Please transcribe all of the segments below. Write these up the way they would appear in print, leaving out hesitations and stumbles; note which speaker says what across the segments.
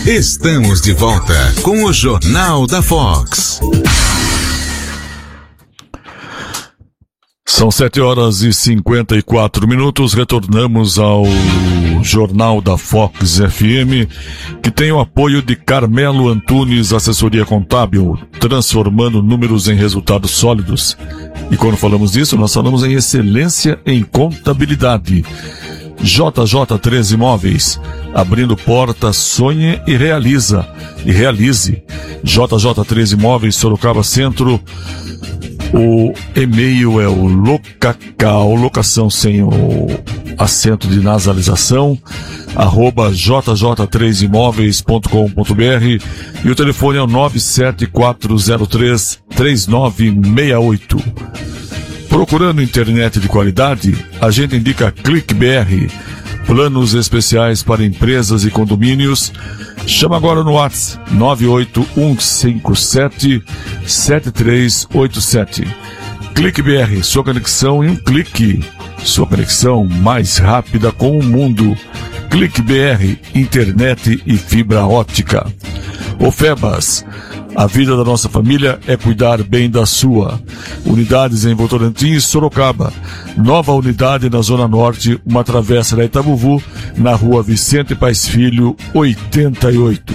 Speaker 1: Estamos de volta com o Jornal da Fox.
Speaker 2: São 7h54. Retornamos ao Jornal da Fox FM, que tem o apoio de Carmelo Antunes, assessoria contábil, transformando números em resultados sólidos. E quando falamos disso, nós falamos em excelência em contabilidade. JJ3 Imóveis, abrindo portas, sonhe e realize. JJ3 Imóveis, Sorocaba Centro. O e-mail é o locação sem o acento de nasalização, @jj3imóveis.com.br, e o telefone é o 97403-3968. Procurando internet de qualidade, a gente indica ClickBR, planos especiais para empresas e condomínios. Chama agora no WhatsApp 98157-7387. ClickBR, sua conexão em um clique. Sua conexão mais rápida com o mundo. ClickBR, internet e fibra óptica. Ofebas, a vida da nossa família é cuidar bem da sua. Unidades em Votorantim e Sorocaba. Nova unidade na Zona Norte, uma travessa da Itabuvu, na rua Vicente Paes Filho, 88.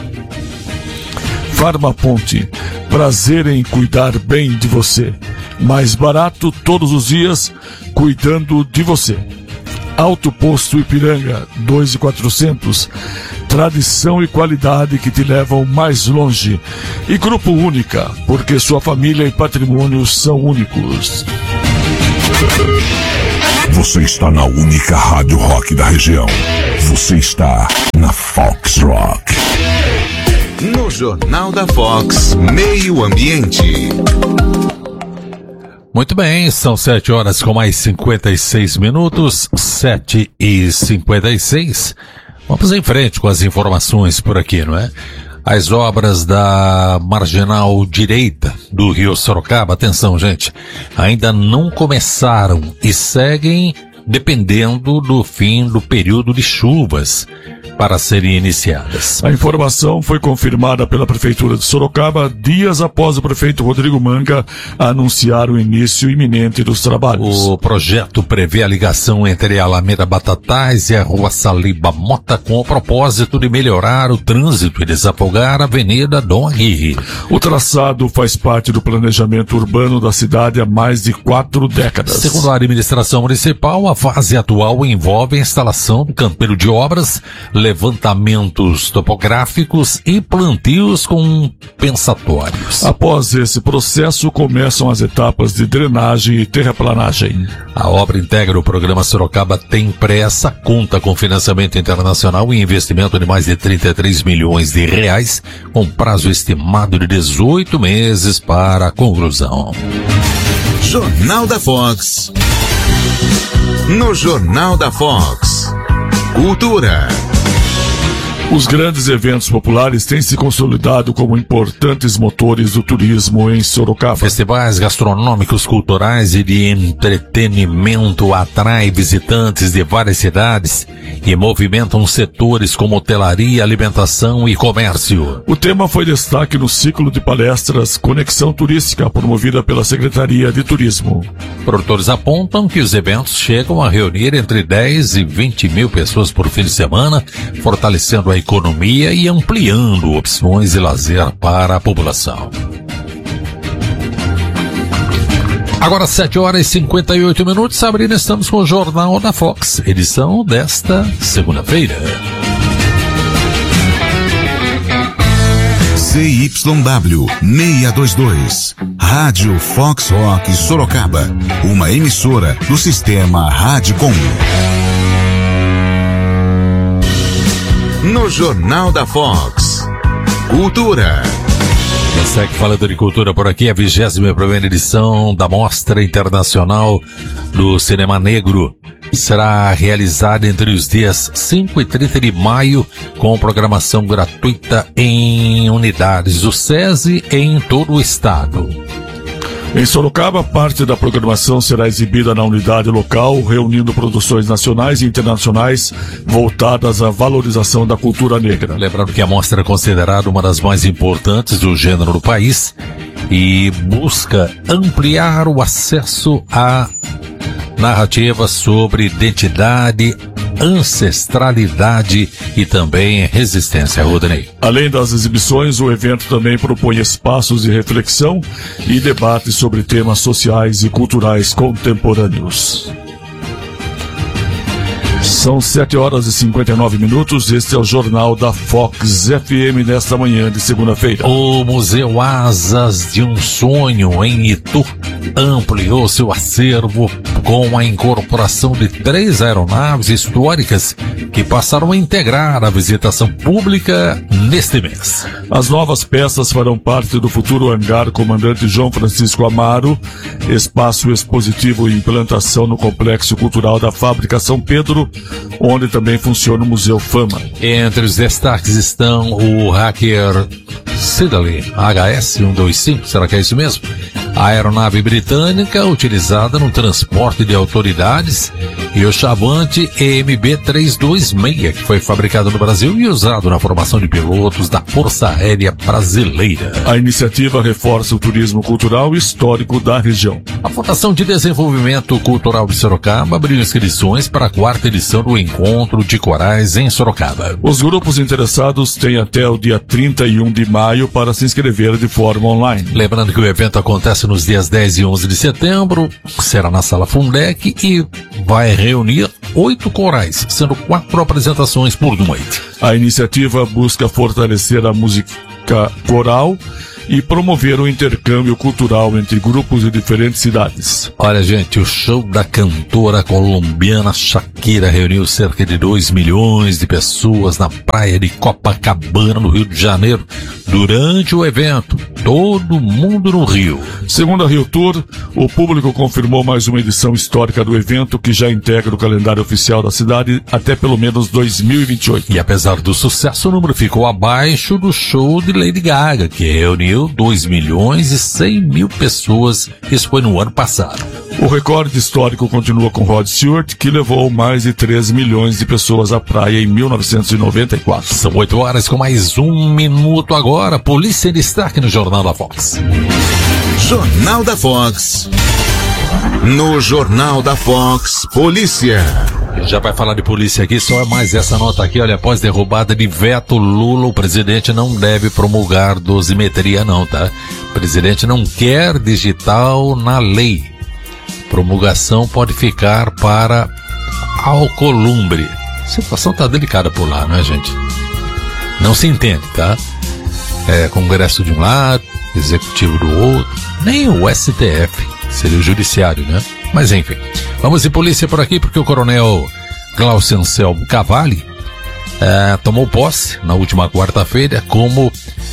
Speaker 2: Farmaponte, prazer em cuidar bem de você. Mais barato todos os dias, cuidando de você. Alto Posto Ipiranga, 2.400. Tradição e qualidade que te levam mais longe. E Grupo Única, porque sua família e patrimônio são únicos.
Speaker 3: Você está na única rádio rock da região. Você está na Fox Rock.
Speaker 1: No Jornal da Fox, Meio Ambiente.
Speaker 4: Muito bem, são 7h56, 7h56. Vamos em frente com as informações por aqui, não é? As obras da marginal direita do Rio Sorocaba, atenção gente, ainda não começaram e seguem dependendo do fim do período de chuvas para serem iniciadas.
Speaker 2: A informação foi confirmada pela Prefeitura de Sorocaba dias após o prefeito Rodrigo Manga anunciar o início iminente dos trabalhos.
Speaker 4: O projeto prevê a ligação entre a Alameda Batatais e a Rua Saliba Mota com o propósito de melhorar o trânsito e desafogar a Avenida Dom Aguirre.
Speaker 2: O traçado faz parte do planejamento urbano da cidade há mais de 4 décadas.
Speaker 4: Segundo a administração municipal, a fase atual envolve a instalação do canteiro de obras, levantamentos topográficos e plantios compensatórios.
Speaker 2: Após esse processo, começam as etapas de drenagem e terraplanagem.
Speaker 4: A obra integra o programa Sorocaba Tem Pressa, conta com financiamento internacional e investimento de mais de 33 milhões de reais, com prazo estimado de 18 meses para a conclusão.
Speaker 1: Jornal da Fox. No Jornal da Fox, Cultura.
Speaker 2: Os grandes eventos populares têm se consolidado como importantes motores do turismo em Sorocaba.
Speaker 4: Festivais gastronômicos, culturais e de entretenimento atraem visitantes de várias cidades e movimentam setores como hotelaria, alimentação e comércio.
Speaker 2: O tema foi destaque no ciclo de palestras Conexão Turística, promovida pela Secretaria de Turismo.
Speaker 4: Produtores apontam que os eventos chegam a reunir entre 10 e 20 mil pessoas por fim de semana, fortalecendo a economia e ampliando opções de lazer para a população. Agora 7h58, Sabrina, estamos com o Jornal da Fox, edição desta segunda-feira.
Speaker 1: CYW 622, Rádio Fox Rock Sorocaba, uma emissora do sistema Radicom. No Jornal da Fox, Cultura.
Speaker 4: Quem segue falando de cultura por aqui, a 21ª edição da Mostra Internacional do Cinema Negro será realizada entre os dias 5 e 30 de maio, com programação gratuita em unidades do SESI em todo o estado.
Speaker 2: Em Sorocaba, parte da programação será exibida na unidade local, reunindo produções nacionais e internacionais voltadas à valorização da cultura negra.
Speaker 4: Lembrando que a mostra é considerada uma das mais importantes do gênero no país e busca ampliar o acesso a narrativas sobre identidade, ancestralidade e também resistência, Rodney.
Speaker 2: Além das exibições, o evento também propõe espaços de reflexão e debate sobre temas sociais e culturais contemporâneos. São 7h59. Este é o Jornal da Fox FM nesta manhã de segunda-feira.
Speaker 4: O Museu Asas de um Sonho em Itu ampliou seu acervo com a incorporação de 3 aeronaves históricas que passaram a integrar a visitação pública neste mês.
Speaker 2: As novas peças farão parte do futuro hangar Comandante João Francisco Amaro, espaço expositivo e implantação no Complexo Cultural da Fábrica São Pedro, onde também funciona o Museu Fama.
Speaker 4: Entre os destaques estão o Hacker Siddeley HS-125, será que é isso mesmo? A aeronave britânica utilizada no transporte de autoridades e o Chavante EMB-326, que foi fabricado no Brasil e usado na formação de pilotos da Força Aérea Brasileira.
Speaker 2: A iniciativa reforça o turismo cultural e histórico da região.
Speaker 4: A Fundação de Desenvolvimento Cultural de Sorocaba abriu inscrições para a 4ª edição do Encontro de Corais em Sorocaba.
Speaker 2: Os grupos interessados têm até o dia 31 de maio para se inscrever de forma online.
Speaker 4: Lembrando que o evento acontece nos dias 10 e 11 de setembro, será na Sala Fundec e vai reunir 8 corais, sendo 4 apresentações por noite.
Speaker 2: A iniciativa busca fortalecer a música coral e promover o intercâmbio cultural entre grupos de diferentes cidades.
Speaker 4: Olha, gente, o show da cantora colombiana Shakira reuniu cerca de 2 milhões de pessoas na praia de Copacabana, no Rio de Janeiro, durante o evento. Todo mundo no Rio.
Speaker 2: Segundo a Rio Tour, o público confirmou mais uma edição histórica do evento, que já integra o calendário oficial da cidade até pelo menos 2028.
Speaker 4: E apesar do sucesso, o número ficou abaixo do show de Lady Gaga, que reuniu 2 milhões e 100 mil pessoas. Isso foi no ano passado.
Speaker 2: O recorde histórico continua com Rod Stewart, que levou mais de 3 milhões de pessoas à praia em 1994.
Speaker 4: São 8 horas com mais 1 minuto agora. Polícia em destaque no Jornal da Fox.
Speaker 1: Jornal da Fox. No Jornal da Fox, polícia.
Speaker 4: Já vai falar de polícia aqui, só mais essa nota aqui, olha, após derrubada de veto Lula, o presidente não deve promulgar dosimetria não, tá? O presidente não quer digital na lei. Promulgação pode ficar para Alcolumbre. A situação tá delicada por lá, não é, gente? Não se entende, tá? Congresso de um lado, executivo do outro, nem o STF, seria o judiciário, né? Mas enfim, vamos de polícia por aqui, porque o coronel Glaucio Anselmo Cavalli tomou posse na última quarta-feira como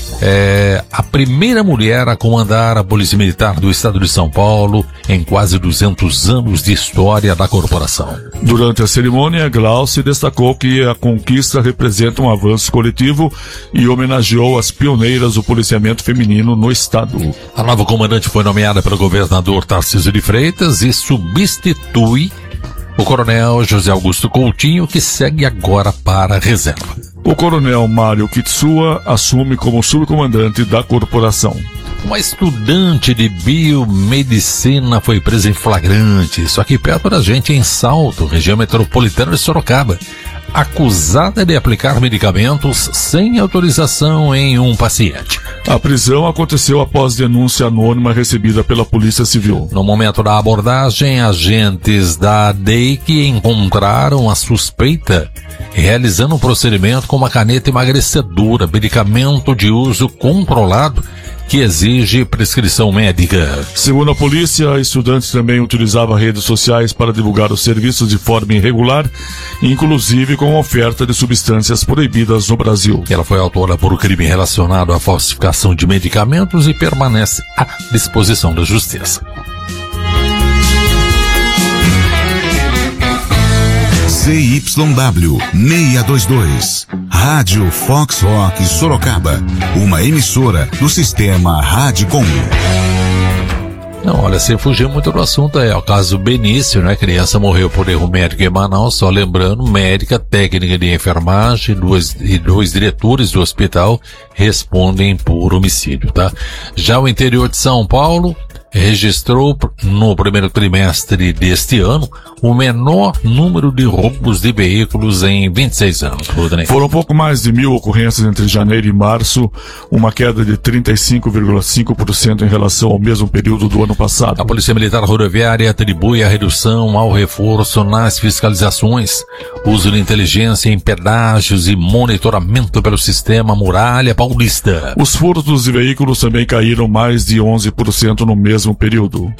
Speaker 4: a primeira mulher a comandar a Polícia Militar do Estado de São Paulo em quase 200 anos de história da corporação.
Speaker 2: Durante a cerimônia, Glaucio destacou que a conquista representa um avanço coletivo e homenageou as pioneiras do policiamento feminino no Estado.
Speaker 4: A nova comandante foi nomeada pelo governador Tarcísio de Freitas e substitui o coronel José Augusto Coutinho, que segue agora para a reserva.
Speaker 2: O coronel Mário Kitsua assume como subcomandante da corporação.
Speaker 4: Uma estudante de biomedicina foi presa em flagrante, isso aqui perto da gente, em Salto, região metropolitana de Sorocaba, acusada de aplicar medicamentos sem autorização em um paciente.
Speaker 2: A prisão aconteceu após denúncia anônima recebida pela Polícia Civil.
Speaker 4: No momento da abordagem, agentes da DEIC encontraram a suspeita realizando um procedimento com uma caneta emagrecedora, medicamento de uso controlado, que exige prescrição médica.
Speaker 2: Segundo a polícia, a estudante também utilizava redes sociais para divulgar os serviços de forma irregular, inclusive com oferta de substâncias proibidas no Brasil.
Speaker 4: Ela foi autora por crime relacionado à falsificação de medicamentos e permanece à disposição da Justiça.
Speaker 1: CYW 622, Rádio Fox Rock Sorocaba, uma emissora do sistema Radicom.
Speaker 4: Não, olha, você fugiu muito do assunto aí. O caso Benício, né? Criança morreu por erro médico em Manaus, só lembrando, médica, técnica de enfermagem e dois diretores do hospital respondem por homicídio, tá? Já o interior de São Paulo registrou no primeiro trimestre deste ano o menor número de roubos de veículos em 26 anos. Rodney.
Speaker 2: Foram pouco mais de 1.000 ocorrências entre janeiro e março, uma queda de 35,5% em relação ao mesmo período do ano passado.
Speaker 4: A Polícia Militar Rodoviária atribui a redução ao reforço nas fiscalizações, uso de inteligência em pedágios e monitoramento pelo sistema Muralha Paulista.
Speaker 2: Os furtos de veículos também caíram mais de 11% no mesmo período.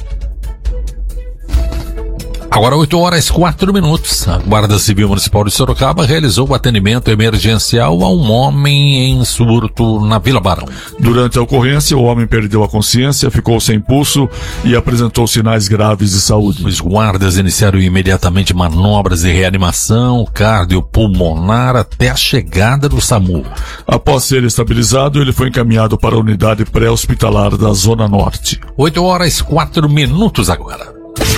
Speaker 4: Agora 8h04. A Guarda Civil Municipal de Sorocaba realizou o atendimento emergencial a um homem em surto na Vila Barão.
Speaker 2: Durante a ocorrência, o homem perdeu a consciência, ficou sem pulso e apresentou sinais graves de saúde.
Speaker 4: Os guardas iniciaram imediatamente manobras de reanimação cardiopulmonar até a chegada do SAMU.
Speaker 2: Após ser estabilizado, ele foi encaminhado para a unidade pré-hospitalar da Zona Norte.
Speaker 4: 8h04 agora.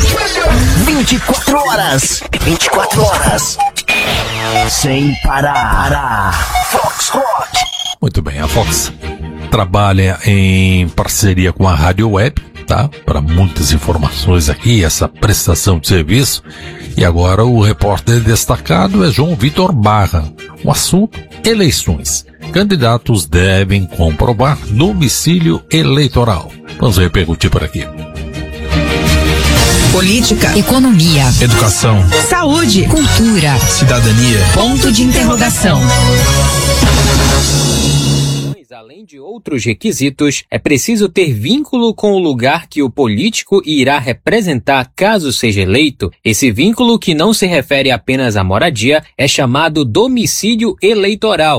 Speaker 5: 24 horas. Sem parar. Fox Rock.
Speaker 4: Muito bem, a Fox trabalha em parceria com a Rádio Web, tá? Para muitas informações aqui, essa prestação de serviço. E agora o repórter destacado é João Vitor Barra. O assunto: eleições. Candidatos devem comprovar domicílio eleitoral. Vamos repercutir por aqui.
Speaker 6: Política, economia,
Speaker 7: educação,
Speaker 6: saúde, cultura,
Speaker 7: cidadania,
Speaker 6: ponto de interrogação.
Speaker 8: Além de outros requisitos, é preciso ter vínculo com o lugar que o político irá representar caso seja eleito. Esse vínculo, que não se refere apenas à moradia, é chamado domicílio eleitoral.